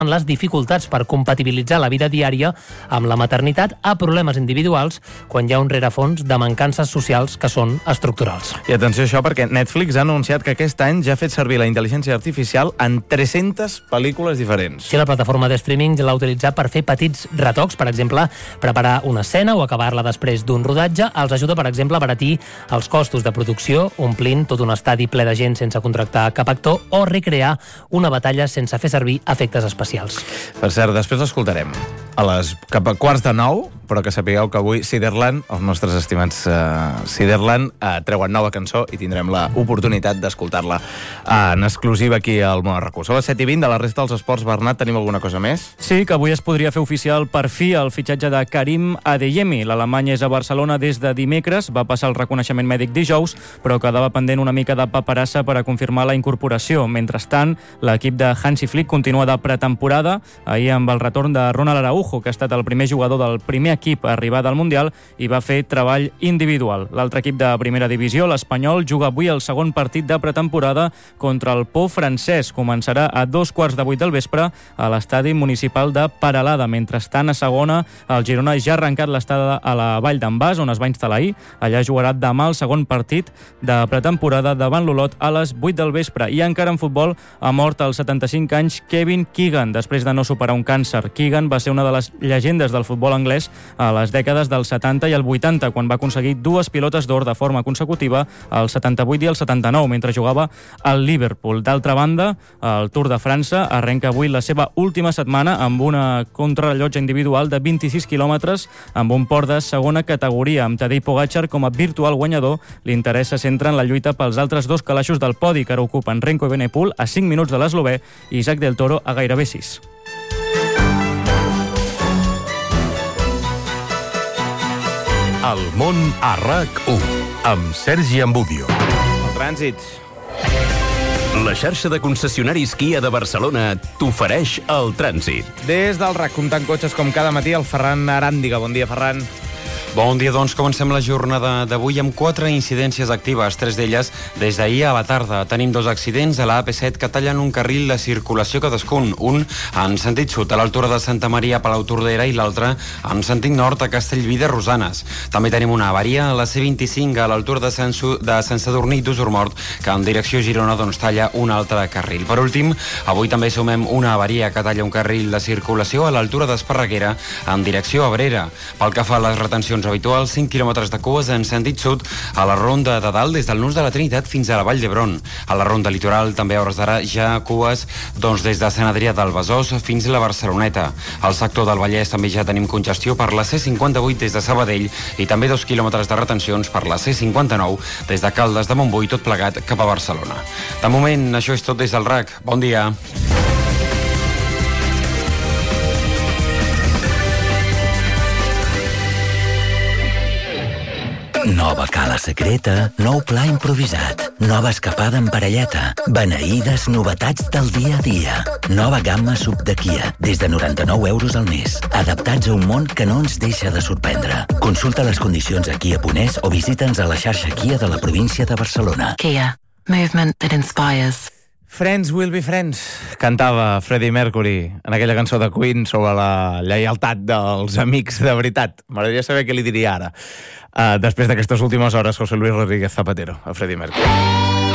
les dificultats per compatibilitzar la vida diària amb la maternitat a problemes individuals quan hi ha un rerefons de mancances socials que són estructurals. I atenció a això, perquè Netflix ha anunciat que aquest any ja ha fet servir la intel·ligència artificial en 300 pel·lícules diferents. Sí, la plataforma de streaming l'ha utilitzat per fer petits retocs, per exemple, preparar una escena o acabar-la després d'un rodatge. Els ajuda, per exemple, a abaratir els costos de producció, omplint tot un estadi ple de gent sense contractar cap actor, o recrear una batalla sense fer servir efectes especials. Per cert, després l'escoltarem cap a 8:45, però que sapigueu que avui Ciderland, els nostres estimats Ciderland, treuen nova cançó i tindrem l'oportunitat d'escoltar-la en exclusiva aquí al Món Recurs. A les 7:20 de la resta dels esports, Bernat, tenim alguna cosa més? Sí, que avui es podria fer oficial per fi el fitxatge de Karim Adeyemi. L'alemany és a Barcelona des de dimecres, va passar el reconeixement mèdic dijous, però quedava pendent una mica de paperassa per a confirmar la incorporació. Mentrestant, l'equip de Hansi Flick continua de pretemporada, ahir amb el retorn de Ronald Araujo, que ha estat el primer jugador del primer equip a arribar del Mundial i va fer treball individual. L'altre equip de primera divisió, l'Espanyol, juga avui el segon partit de pretemporada contra el Pau francès. Començarà a 2:15 del vespre a l'estadi municipal de Peralada. Mentrestant, a segona, el Girona ja ha arrencat l'estada a la Vall d'en Bas, on es va instal·lar ahir. Allà jugarà demà el segon partit de pretemporada davant l'Olot a les 8 del vespre. I encara en futbol ha mort als 75 anys Kevin Keegan, després de no superar un càncer. Keegan va ser una de les llegendes del futbol anglès a les dècades dels 70 i el 80, quan va aconseguir 2 pilotes d'or de forma consecutiva, el 78 i el 79, mentre jugava al Liverpool. D'altra banda, el Tour de França arrenca avui la seva última setmana amb una contrarellotge individual de 26 quilòmetres amb un port de segona categoria. Amb Tadej Pogačar com a virtual guanyador, l'interès se centra en la lluita pels altres dos calaixos del podi, que ara ocupen Renko Evenepoel a 5 minuts de l'eslovè i Isaac del Toro a gairebé 6. El món a RAC1 amb Sergi Ambudio. El trànsit. La xarxa de concessionaris Kia de Barcelona t'ofereix el trànsit. Des del RAC, comptant cotxes com cada matí, el Ferran Aràndiga. Bon dia, Ferran. Bon dia, doncs comencem la jornada d'avui amb 4 incidències actives, 3 d'elles des d'ahir a la tarda. Tenim 2 accidents a la AP7 que tallen un carril de circulació cadascun, un en sentit sud a l'altura de Santa Maria a Palautordera i l'altre en sentit nord a Castellví de Rosanes. També tenim una avaria a la C25 a l'altura de Sant Sadurní d'Usurmort, que en direcció Girona talla un altre carril. Per últim, avui també sumem una avaria que talla un carril de circulació a l'altura d'Esparreguera en direcció Abrera. Pel que fa a les retencions habituals, 5 quilòmetres de cues en sentit sud a la ronda de dalt des del Nus de la Trinitat fins a la Vall d'Hebron. A la ronda litoral també a hores d'ara ja cues des de Sant Adrià del Besòs fins a la Barceloneta. Al sector del Vallès també ja tenim congestió per la C58 des de Sabadell i també 2 quilòmetres de retencions per la C59 des de Caldes de Montbui, tot plegat cap a Barcelona. De moment, això és tot des del RAC. Bon dia. Nova cala secreta, nou pla improvisat, nova escapada en parelleta, beneïdes novetats del dia a dia. Nova gamma SUV de Kia, des de 99 euros al mes, adaptats a un món que no ens deixa de sorprendre. Consulta les condicions a Kia.es o visita'ns a la xarxa Kia de la província de Barcelona. Kia. Movement that inspires. Friends will be friends, cantava Freddie Mercury en aquella cançó de Queen sobre la lleialtat dels amics de veritat. M'agradaria saber què li diria ara, després d'aquestes últimes hores, José Luis Rodríguez Zapatero, a Freddie Mercury.